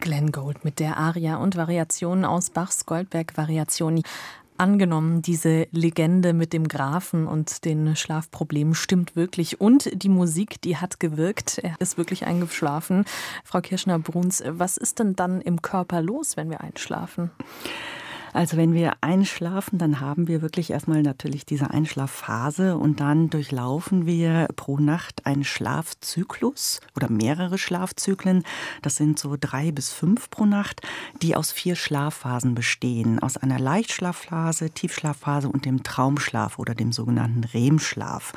Glenn Gould mit der Aria und Variationen aus Bachs Goldberg-Variazioni. Angenommen, diese Legende mit dem Grafen und den Schlafproblemen stimmt wirklich. Und die Musik, die hat gewirkt. Er ist wirklich eingeschlafen. Frau Kirschner-Bruns, was ist denn dann im Körper los, wenn wir einschlafen? Also wenn wir einschlafen, dann haben wir wirklich erstmal natürlich diese Einschlafphase und dann durchlaufen wir pro Nacht einen Schlafzyklus oder mehrere Schlafzyklen. Das sind so 3 bis 5 pro Nacht, die aus 4 Schlafphasen bestehen. Aus einer Leichtschlafphase, Tiefschlafphase und dem Traumschlaf oder dem sogenannten REM-Schlaf.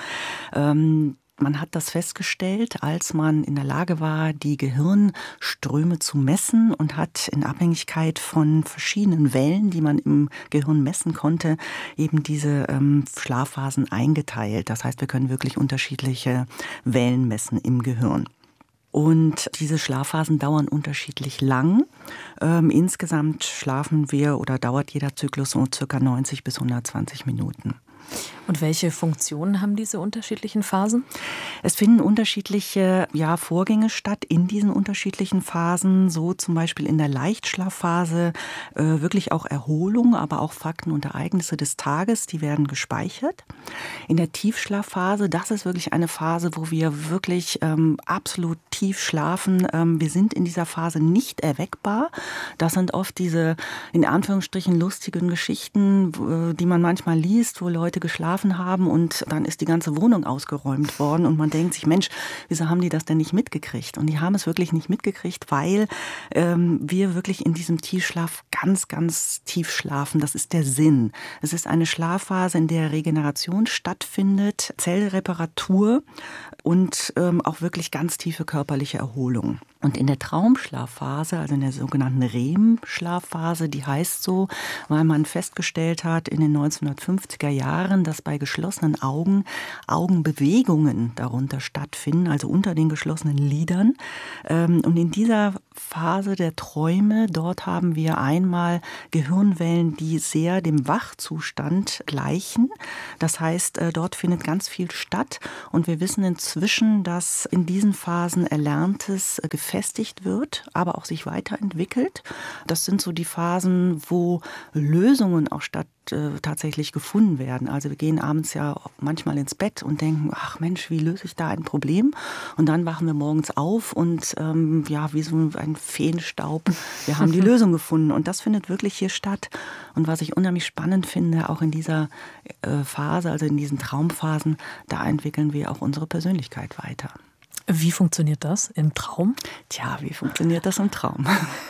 Man hat das festgestellt, als man in der Lage war, die Gehirnströme zu messen und hat in Abhängigkeit von verschiedenen Wellen, die man im Gehirn messen konnte, eben diese Schlafphasen eingeteilt. Das heißt, wir können wirklich unterschiedliche Wellen messen im Gehirn. Und diese Schlafphasen dauern unterschiedlich lang. Insgesamt schlafen wir oder dauert jeder Zyklus so ca. 90 bis 120 Minuten. Und welche Funktionen haben diese unterschiedlichen Phasen? Es finden unterschiedliche Vorgänge statt in diesen unterschiedlichen Phasen. So zum Beispiel in der Leichtschlafphase wirklich auch Erholung, aber auch Fakten und Ereignisse des Tages, die werden gespeichert. In der Tiefschlafphase, das ist wirklich eine Phase, wo wir wirklich absolut tief schlafen. Wir sind in dieser Phase nicht erweckbar. Das sind oft diese in Anführungsstrichen lustigen Geschichten, die man manchmal liest, wo Leute geschlafen haben und dann ist die ganze Wohnung ausgeräumt worden und man denkt sich, Mensch, wieso haben die das denn nicht mitgekriegt? Und die haben es wirklich nicht mitgekriegt, weil wir wirklich in diesem Tiefschlaf ganz, ganz tief schlafen. Das ist der Sinn. Es ist eine Schlafphase, in der Regeneration stattfindet, Zellreparatur und auch wirklich ganz tiefe körperliche Erholung. Und in der Traumschlafphase, also in der sogenannten REM-Schlafphase, die heißt so, weil man festgestellt hat in den 1950er Jahren, dass bei geschlossenen Augen Augenbewegungen darunter stattfinden, also unter den geschlossenen Lidern. Und in dieser Phase der Träume, dort haben wir einmal Gehirnwellen, die sehr dem Wachzustand gleichen. Das heißt, dort findet ganz viel statt. Und wir wissen inzwischen, dass in diesen Phasen Erlerntes gefestigt wird, aber auch sich weiterentwickelt. Das sind so die Phasen, wo Lösungen auch tatsächlich gefunden werden. Also wir gehen abends ja manchmal ins Bett und denken, ach Mensch, wie löse ich da ein Problem? Und dann wachen wir morgens auf und wie so ein Feenstaub, wir haben die Lösung gefunden. Und das findet wirklich hier statt. Und was ich unheimlich spannend finde, auch in dieser Phase, also in diesen Traumphasen, da entwickeln wir auch unsere Persönlichkeit weiter. Wie funktioniert das im Traum? Tja, wie funktioniert das im Traum?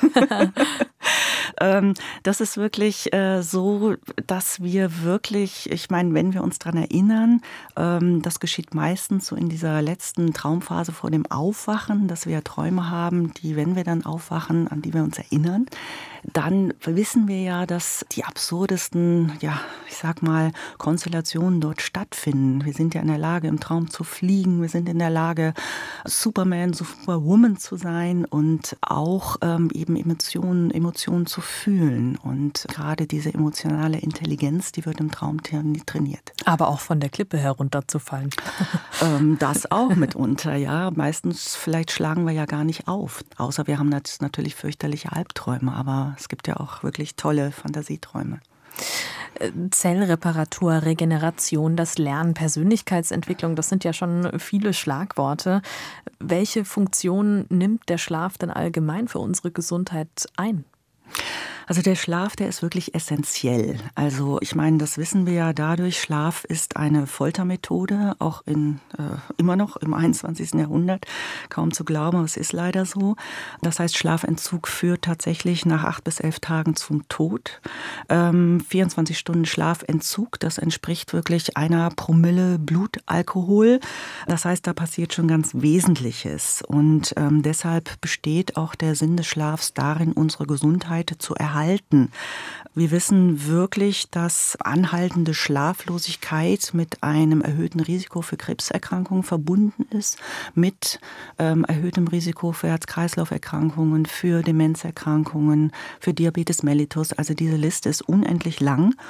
Das ist wirklich so, dass wir wirklich, ich meine, wenn wir uns daran erinnern, das geschieht meistens so in dieser letzten Traumphase vor dem Aufwachen, dass wir Träume haben, die, wenn wir dann aufwachen, an die wir uns erinnern, dann wissen wir ja, dass die absurdesten, Konstellationen dort stattfinden. Wir sind ja in der Lage, im Traum zu fliegen. Wir sind in der Lage, Superman, Superwoman zu sein und auch eben Emotionen zu fühlen. Und gerade diese emotionale Intelligenz, die wird im Traum trainiert. Aber auch von der Klippe herunterzufallen. Das auch mitunter, ja. Meistens vielleicht schlagen wir ja gar nicht auf. Außer wir haben natürlich fürchterliche Albträume. Aber es gibt ja auch wirklich tolle Fantasieträume. Zellreparatur, Regeneration, das Lernen, Persönlichkeitsentwicklung, das sind ja schon viele Schlagworte. Welche Funktion nimmt der Schlaf denn allgemein für unsere Gesundheit ein? Also der Schlaf, der ist wirklich essentiell. Also ich meine, das wissen wir ja dadurch, Schlaf ist eine Foltermethode, auch immer noch im 21. Jahrhundert. Kaum zu glauben, aber es ist leider so. Das heißt, Schlafentzug führt tatsächlich nach 8 bis 11 Tagen zum Tod. 24 Stunden Schlafentzug, das entspricht wirklich einer Promille Blutalkohol. Das heißt, da passiert schon ganz Wesentliches. Und deshalb besteht auch der Sinn des Schlafs darin, unsere Gesundheit zu erhalten. Wir wissen wirklich, dass anhaltende Schlaflosigkeit mit einem erhöhten Risiko für Krebserkrankungen verbunden ist, mit erhöhtem Risiko für Herz-Kreislauf-Erkrankungen, für Demenzerkrankungen, für Diabetes mellitus. Also diese Liste ist unendlich lang.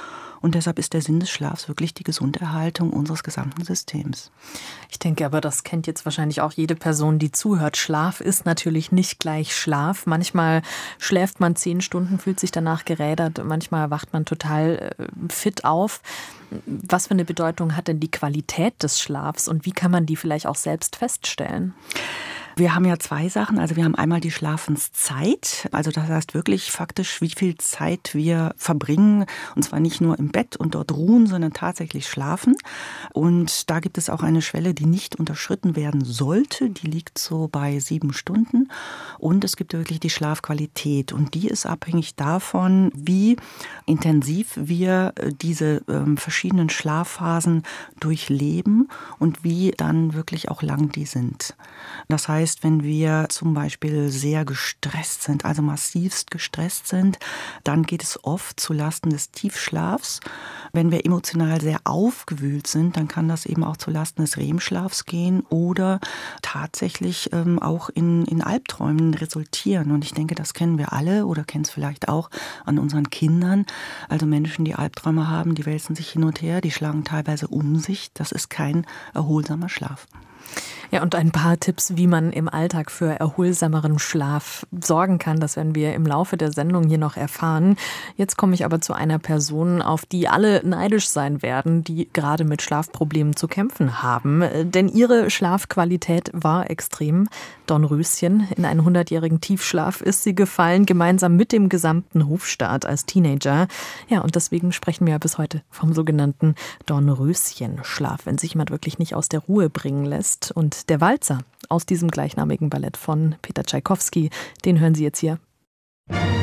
Und deshalb ist der Sinn des Schlafs wirklich die Gesunderhaltung unseres gesamten Systems. Ich denke aber, das kennt jetzt wahrscheinlich auch jede Person, die zuhört. Schlaf ist natürlich nicht gleich Schlaf. Manchmal schläft man 10 Stunden, fühlt sich danach gerädert. Manchmal wacht man total fit auf. Was für eine Bedeutung hat denn die Qualität des Schlafs und wie kann man die vielleicht auch selbst feststellen? Wir haben ja 2 Sachen. Also wir haben einmal die Schlafenszeit. Also das heißt wirklich faktisch, wie viel Zeit wir verbringen. Und zwar nicht nur im Bett und dort ruhen, sondern tatsächlich schlafen. Und da gibt es auch eine Schwelle, die nicht unterschritten werden sollte. Die liegt so bei 7 Stunden. Und es gibt wirklich die Schlafqualität. Und die ist abhängig davon, wie intensiv wir diese verschiedenen Schlafphasen durchleben und wie dann wirklich auch lang die sind. Das heißt, wenn wir zum Beispiel sehr gestresst sind, also massivst gestresst sind, dann geht es oft zulasten des Tiefschlafs. Wenn wir emotional sehr aufgewühlt sind, dann kann das eben auch zulasten des REM-Schlafs gehen oder tatsächlich auch in Albträumen resultieren. Und ich denke, das kennen wir alle oder kennen es vielleicht auch an unseren Kindern. Also Menschen, die Albträume haben, die wälzen sich hin und her, die schlagen teilweise um sich. Das ist kein erholsamer Schlaf. Ja, und ein paar Tipps, wie man im Alltag für erholsameren Schlaf sorgen kann, das werden wir im Laufe der Sendung hier noch erfahren. Jetzt komme ich aber zu einer Person, auf die alle neidisch sein werden, die gerade mit Schlafproblemen zu kämpfen haben. Denn ihre Schlafqualität war extrem. Dornröschen, in einen 100-jährigen Tiefschlaf ist sie gefallen, gemeinsam mit dem gesamten Hofstaat als Teenager. Ja, und deswegen sprechen wir ja bis heute vom sogenannten Dornröschen-Schlaf, wenn sich jemand wirklich nicht aus der Ruhe bringen lässt. Und der Walzer aus diesem gleichnamigen Ballett von Peter Tschaikowski, den hören Sie jetzt hier.